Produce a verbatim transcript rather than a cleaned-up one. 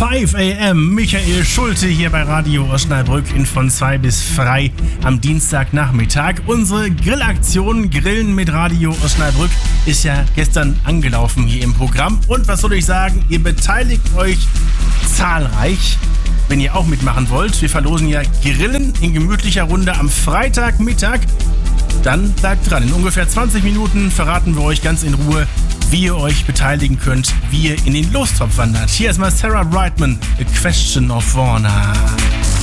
fünf a.m. Michael Schulte hier bei Radio Osnabrück in von zwei bis frei am Dienstagnachmittag. Unsere Grillaktion Grillen mit Radio Osnabrück ist ja gestern angelaufen hier im Programm. Und was soll ich sagen, ihr beteiligt euch zahlreich, wenn ihr auch mitmachen wollt. Wir verlosen ja Grillen in gemütlicher Runde am Freitagmittag. Dann bleibt dran. In ungefähr zwanzig Minuten verraten wir euch ganz in Ruhe, wie ihr euch beteiligen könnt, wie ihr in den Lostopf wandert. Hier ist mal Sarah Brightman, A Question of Honor.